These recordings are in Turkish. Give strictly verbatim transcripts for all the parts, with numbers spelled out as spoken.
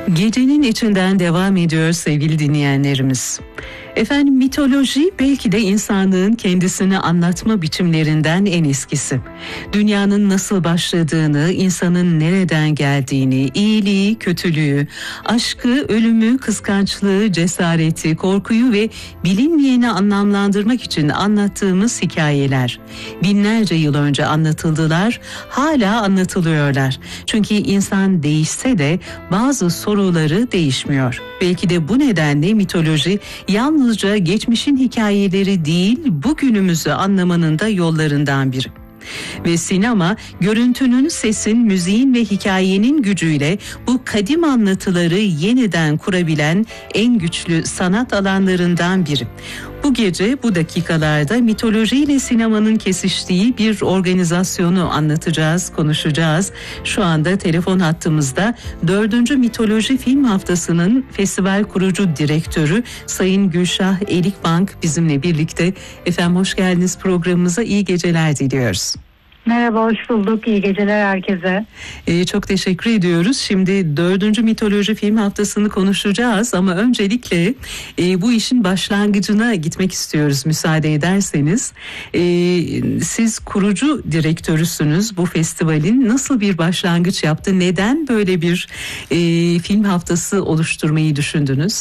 Gecenin içinden devam ediyor sevgili dinleyenlerimiz. Efendim, mitoloji belki de insanlığın kendisini anlatma biçimlerinden en eskisi. Dünyanın nasıl başladığını, insanın nereden geldiğini, iyiliği, kötülüğü, aşkı, ölümü, kıskançlığı, cesareti, korkuyu ve bilinmeyeni anlamlandırmak için anlattığımız hikayeler. Binlerce yıl önce anlatıldılar, hala anlatılıyorlar. Çünkü insan değişse de bazı soruları değişmiyor. Belki de bu nedenle mitoloji yalnızca geçmişin hikayeleri değil, bugünümüzü anlamanın da yollarından biri. Ve sinema, görüntünün, sesin, müziğin ve hikayenin gücüyle bu kadim anlatıları yeniden kurabilen en güçlü sanat alanlarından biri. Bu gece, bu dakikalarda mitolojiyle sinemanın kesiştiği bir organizasyonu anlatacağız, konuşacağız. Şu anda telefon hattımızda dördüncü Mitoloji Film Haftası'nın festival kurucu direktörü Sayın Gülşah Elikbank bizimle birlikte. Efendim, hoş geldiniz programımıza, iyi geceler diliyoruz. Merhaba, hoş bulduk. İyi geceler herkese. Ee, çok teşekkür ediyoruz. Şimdi dördüncü Mitoloji Film Haftası'nı konuşacağız ama öncelikle e, bu işin başlangıcına gitmek istiyoruz müsaade ederseniz. E, siz kurucu direktörüsünüz bu festivalin. Nasıl bir başlangıç yaptı? Neden böyle bir e, film haftası oluşturmayı düşündünüz?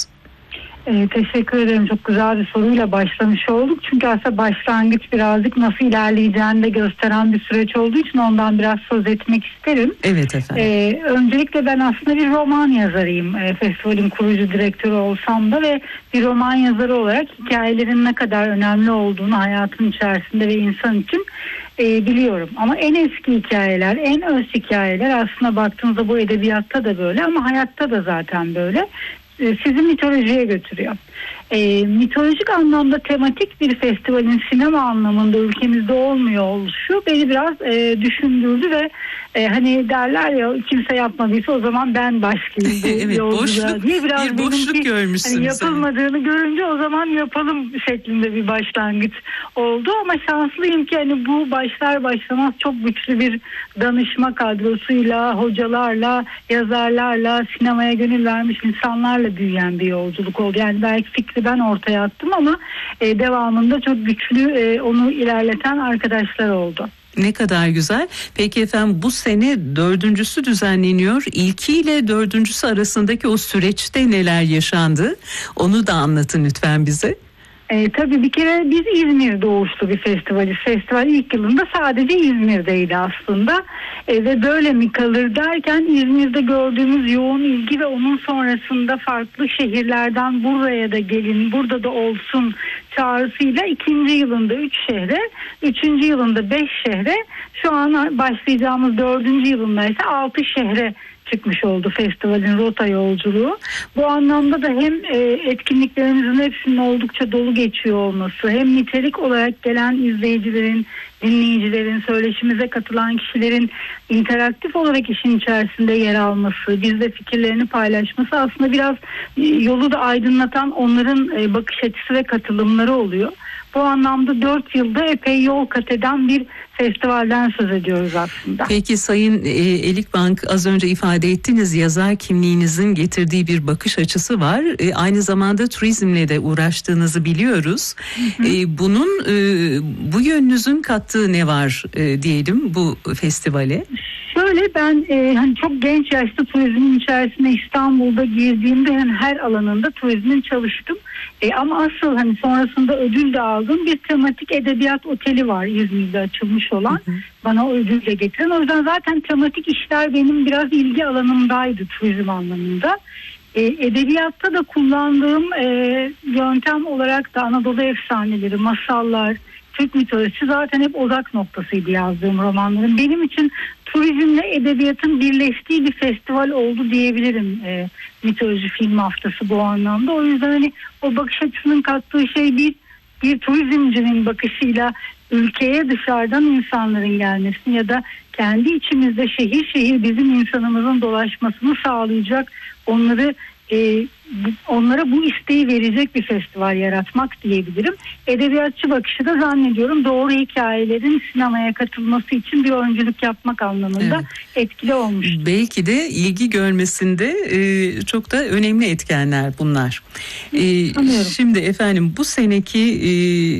Ee, teşekkür ederim. Çok güzel bir soruyla başlamış olduk. Çünkü aslında başlangıç birazcık nasıl ilerleyeceğini de gösteren bir süreç olduğu için ondan biraz söz etmek isterim. Evet efendim. Ee, öncelikle ben aslında bir roman yazarıyım. Ee, festivalin kurucu direktörü olsam da ve bir roman yazarı olarak hikayelerin ne kadar önemli olduğunu hayatın içerisinde ve insan için e, biliyorum. Ama en eski hikayeler, en öz hikayeler aslında baktığımızda bu edebiyatta da böyle ama hayatta da zaten böyle. Sizi mitolojiye götürüyor. E, mitolojik anlamda tematik bir festivalin sinema anlamında ülkemizde olmuyor oluşu beni biraz e, düşündürdü ve e, hani derler ya, kimse yapmadıysa o zaman ben başlayayım bu evet, yolculuğa boşluk, diye biraz bir boşluk görmüşsünüz. Hani yapılmadığını görünce o zaman yapalım şeklinde bir başlangıç oldu ama şanslıyım ki hani bu başlar başlamaz çok güçlü bir danışma kadrosuyla, hocalarla, yazarlarla, sinemaya gönül vermiş insanlarla büyüyen bir yolculuk oldu. Yani belki fikri ben ortaya attım ama e, devamında çok güçlü e, onu ilerleten arkadaşlar oldu. Ne kadar güzel. Peki efendim, bu sene dördüncüsü düzenleniyor. İlkiyle dördüncüsü arasındaki o süreçte neler yaşandı? Onu da anlatın lütfen bize. E, tabii bir kere biz İzmir doğuşlu bir festivaliz. Festival ilk yılında sadece İzmir'deydi aslında. E, ve böyle mi kalır derken İzmir'de gördüğümüz yoğun ilgi ve onun sonrasında farklı şehirlerden buraya da gelin, burada da olsun çağrısıyla ikinci yılında üç şehre, üçüncü yılında beş şehre, şu an başlayacağımız dördüncü yılında ise altı şehre çıkmış oldu festivalin rota yolculuğu. Bu anlamda da hem e, etkinliklerimizin hepsinin oldukça dolu geçiyor olması, hem nitelik olarak gelen izleyicilerin, dinleyicilerin, söyleşimize katılan kişilerin interaktif olarak işin içerisinde yer alması, bizle fikirlerini paylaşması aslında biraz e, yolu da aydınlatan onların e, bakış açısı ve katılımları oluyor. Bu anlamda dört yılda epey yol kat eden bir festivalden söz ediyoruz aslında. Peki Sayın e, Elikbank, az önce ifade ettiniz, yazar kimliğinizin getirdiği bir bakış açısı var. E, aynı zamanda turizmle de uğraştığınızı biliyoruz. Hı hı. E, bunun e, bu yönünüzün kattığı ne var e, diyelim bu festivale? Şöyle, ben e, hani çok genç yaşta turizmin içerisinde İstanbul'da girdiğimde hani her alanında turizmin çalıştım. E, ama asıl hani sonrasında ödül de aldığım bir tematik edebiyat oteli var İzmir'de açılmış olan. Hı hı. Bana o ödülle getiren. O yüzden zaten tematik işler benim biraz ilgi alanımdaydı turizm anlamında. E, edebiyatta da kullandığım e, yöntem olarak da Anadolu efsaneleri, masallar, Türk mitolojisi zaten hep odak noktasıydı yazdığım romanların. Benim için turizmle edebiyatın birleştiği bir festival oldu diyebilirim e, Mitoloji Film Haftası bu anlamda. O yüzden hani o bakış açısının kattığı şey bir, bir turizmcinin bakışıyla ülkeye dışarıdan insanların gelmesini ya da kendi içimizde şehir şehir bizim insanımızın dolaşmasını sağlayacak, onları e, onlara bu isteği verecek bir festival yaratmak diyebilirim. Edebiyatçı bakışı da zannediyorum doğru hikayelerin sinemaya katılması için bir öncülük yapmak anlamında evet. etkili olmuş. Belki de ilgi görmesinde e, çok da önemli etkenler bunlar. E, şimdi efendim bu seneki e,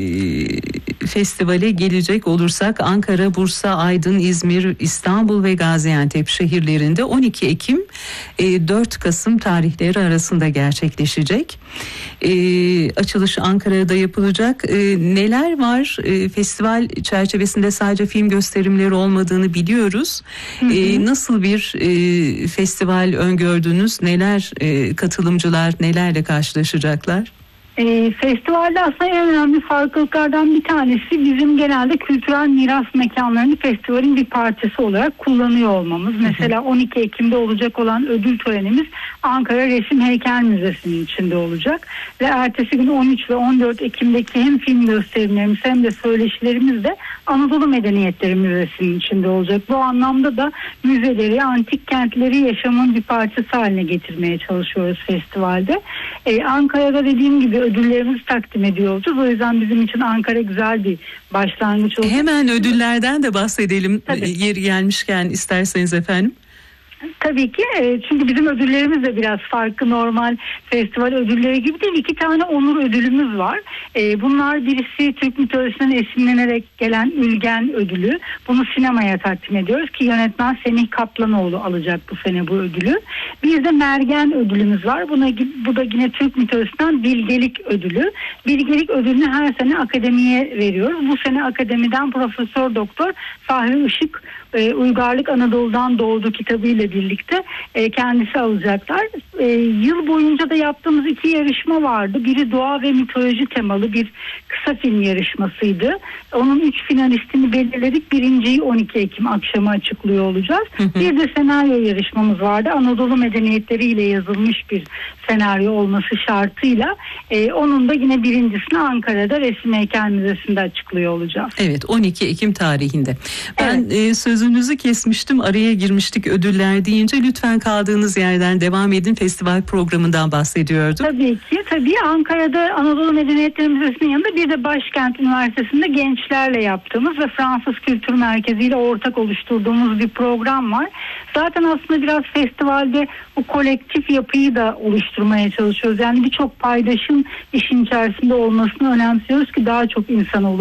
festivale gelecek olursak Ankara, Bursa, Aydın, İzmir, İstanbul ve Gaziantep şehirlerinde on iki Ekim e, dört Kasım tarihleri arasında gerçekleşecek. E, açılış Ankara'da yapılacak. E, neler var? E, festival çerçevesinde sadece film gösterimleri olmadığını biliyoruz. Hı hı. E, nasıl bir e, festival öngördünüz? Neler e, katılımcılar nelerle karşılaşacaklar? E, festivalde aslında en önemli farklılıklardan bir tanesi bizim genelde kültürel miras mekanlarını festivalin bir parçası olarak kullanıyor olmamız. Hı hı. Mesela on iki Ekim'de olacak olan ödül törenimiz Ankara Resim Heykel Müzesi'nin içinde olacak. Ve ertesi gün on üç ve on dört Ekim'deki hem film gösterimlerimiz hem de söyleşilerimiz de Anadolu Medeniyetleri Müzesi'nin içinde olacak. Bu anlamda da müzeleri, antik kentleri yaşamın bir parçası haline getirmeye çalışıyoruz festivalde. Ee, Ankara'da dediğim gibi ödüllerimizi takdim ediyor olacağız. O yüzden bizim için Ankara güzel bir başlangıç olacak. Hemen ödüllerden de bahsedelim. Tabii. Yeri gelmişken isterseniz efendim. Tabii ki, çünkü bizim ödüllerimiz de biraz farklı normal festival ödülleri gibi değil. İki tane onur ödülümüz var. Bunlar birisi Türk mitolojisinden esinlenerek gelen Ülgen ödülü. Bunu sinemaya takdim ediyoruz ki yönetmen Semih Kaplanoğlu alacak bu sene bu ödülü. Bir de Mergen ödülümüz var. Buna, bu da yine Türk mitolojisinden bilgelik ödülü. Bilgelik ödülünü her sene akademiye veriyoruz. Bu sene akademiden Profesör Doktor Fahri Işık e, Uygarlık Anadolu'dan Doğdu kitabıyla birlikte e, kendisi alacaklar. E, yıl boyunca da yaptığımız iki yarışma vardı. Biri doğa ve mitoloji temalı bir kısa film yarışmasıydı. Onun üç finalistini belirledik. Birinciyi on iki Ekim akşamı açıklıyor olacağız. Hı hı. Bir de senaryo yarışmamız vardı. Anadolu medeniyetleriyle yazılmış bir senaryo olması şartıyla e, onun da yine birincisini Ankara'da Resim Heykel Müzesi'nde açıklıyor olacağız. Evet, on iki Ekim tarihinde. Ben evet. e, sözünüzü kesmiştim, araya girmiştik ödüller deyince, lütfen kaldığınız yerden devam edin. Festival programından bahsediyordum. Tabii ki. Tabii Ankara'da Anadolu Medeniyetleri Müzesi'nin yanında bir de Başkent Üniversitesi'nde gençlerle yaptığımız ve Fransız Kültür Merkezi ile ortak oluşturduğumuz bir program var. Zaten aslında biraz festivalde bu kolektif yapıyı da oluşturmaya çalışıyoruz. Yani birçok paydaşın işin içerisinde olmasını önemsiyoruz ki daha çok insan olur.